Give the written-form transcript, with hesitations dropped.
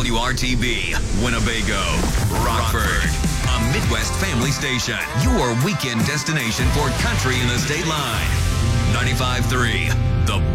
WRTV, Winnebago, Rockford, a Midwest family station. Your weekend destination for country and the state line. 95.3, The